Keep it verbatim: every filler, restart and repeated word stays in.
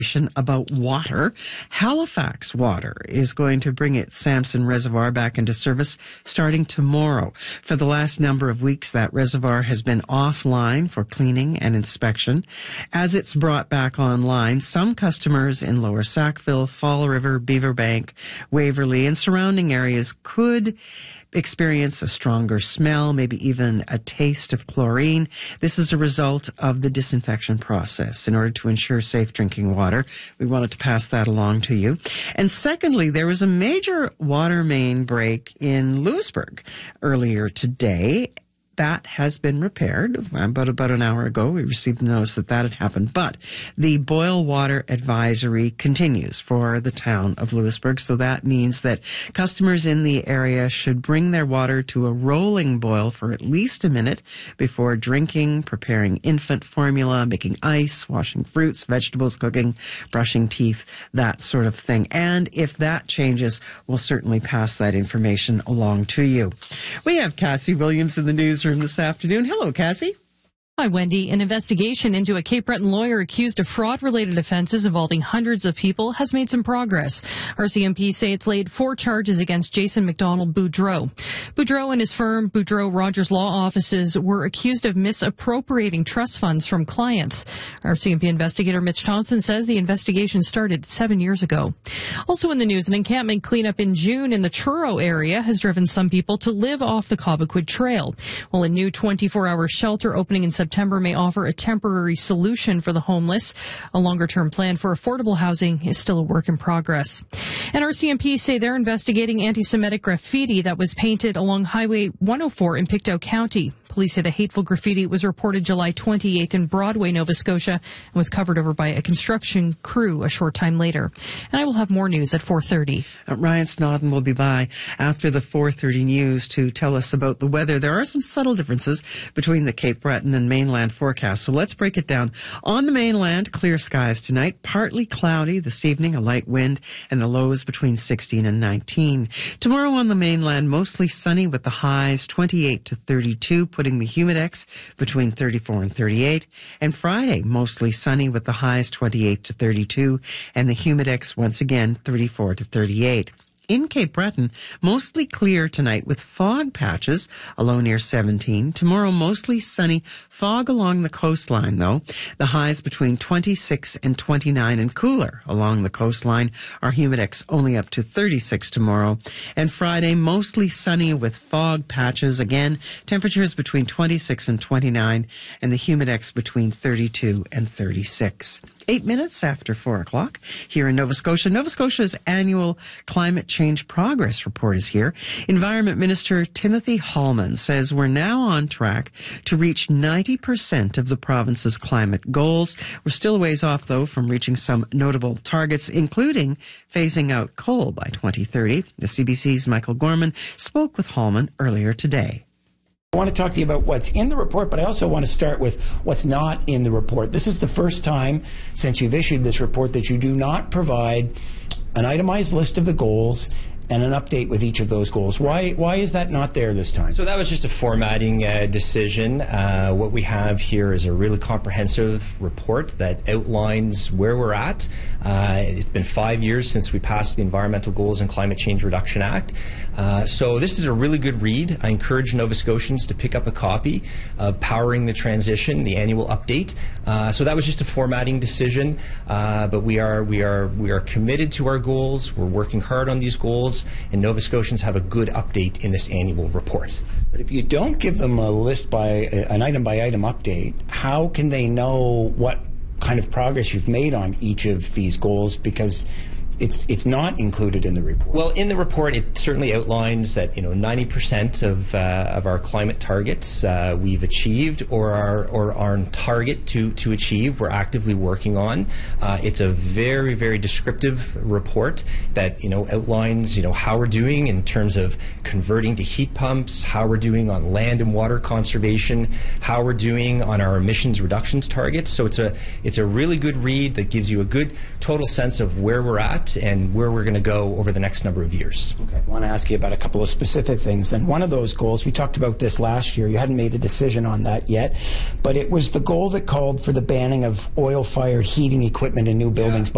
About water. Halifax Water is going to bring its Samson Reservoir back into service starting tomorrow. For the last number of weeks, that reservoir has been offline for cleaning and inspection. As it's brought back online, some customers in Lower Sackville, Fall River, Beaverbank, Waverley, and surrounding areas could experience a stronger smell, maybe even a taste of chlorine. This is a result of the disinfection process. In order to ensure safe drinking water, we wanted to pass that along to you. And secondly, there was a major water main break in Lewisburg earlier today. That has been repaired. About about an hour ago, we received the notice that that had happened. But the boil water advisory continues for the town of Lewisburg. So that means that customers in the area should bring their water to a rolling boil for at least a minute before drinking, preparing infant formula, making ice, washing fruits, vegetables, cooking, brushing teeth, that sort of thing. And if that changes, we'll certainly pass that information along to you. We have Cassie Williams in the newsroom this afternoon. Hello, Cassie. Hi, Wendy. An investigation into a Cape Breton lawyer accused of fraud-related offences involving hundreds of people has made some progress. R C M P say it's laid four charges against Jason McDonald Boudreau. Boudreau and his firm, Boudreau Rogers Law Offices, were accused of misappropriating trust funds from clients. R C M P investigator Mitch Thompson says the investigation started seven years ago. Also in the news, an encampment cleanup in June in the Truro area has driven some people to live off the Cobequid Trail, while a new twenty-four hour shelter opening in September September may offer a temporary solution for the homeless. A longer-term plan for affordable housing is still a work in progress. And R C M P say they're investigating anti-Semitic graffiti that was painted along Highway one oh four in Pictou County. Police say the hateful graffiti was reported July twenty-eighth in Broadway, Nova Scotia, and was covered over by a construction crew a short time later. And I will have more news at four thirty. Uh, Ryan Snodden will be by after the four thirty news to tell us about the weather. There are some subtle differences between the Cape Breton and mainland forecast, so let's break it down. On the mainland, clear skies tonight, partly cloudy this evening, a light wind, and the lows between sixteen and nineteen. Tomorrow on the mainland, mostly sunny with the highs twenty-eight to thirty-two, putting the humidex between thirty-four and thirty-eight. And Friday, mostly sunny with the highs twenty-eight to thirty-two, and the humidex once again thirty-four to thirty-eight. In Cape Breton, mostly clear tonight with fog patches, a low near seventeen. Tomorrow, mostly sunny, fog along the coastline, though. The highs between twenty-six and twenty-nine, and cooler along the coastline. Our humidex only up to thirty-six tomorrow. And Friday, mostly sunny with fog patches. Again, temperatures between twenty-six and twenty-nine, and the humidex between thirty-two and thirty-six. Eight minutes after four o'clock here in Nova Scotia. Nova Scotia's annual climate change progress report is here. Environment Minister Timothy Hallman says we're now on track to reach ninety percent of the province's climate goals. We're still a ways off, though, from reaching some notable targets, including phasing out coal by twenty thirty. The C B C's Michael Gorman spoke with Hallman earlier today. I want to talk to you about what's in the report, but I also want to start with what's not in the report. This is the first time since you've issued this report that you do not provide an itemized list of the goals and an update with each of those goals. Why why is that not there this time? So that was just a formatting uh, decision. Uh, what we have here is a really comprehensive report that outlines where we're at. Uh, it's been five years since we passed the Environmental Goals and Climate Change Reduction Act. Uh, so this is a really good read. I encourage Nova Scotians to pick up a copy of Powering the Transition, the annual update. Uh, so that was just a formatting decision, uh, but we are we are we are committed to our goals. We're working hard on these goals, and Nova Scotians have a good update in this annual report. But if you don't give them a list by an item by item update, how can they know what kind of progress you've made on each of these goals? Because It's it's not included in the report. Well, in the report, it certainly outlines that you know ninety percent of uh, of our climate targets uh, we've achieved or are or are on target to to achieve. We're actively working on. Uh, it's a very very descriptive report that you know outlines you know how we're doing in terms of converting to heat pumps, how we're doing on land and water conservation, how we're doing on our emissions reductions targets. So it's a it's a really good read that gives you a good total sense of where we're at and where we're going to go over the next number of years. Okay, I want to ask you about a couple of specific things. And one of those goals, we talked about this last year. You hadn't made a decision on that yet, but it was the goal that called for the banning of oil-fired heating equipment in new buildings. Yeah.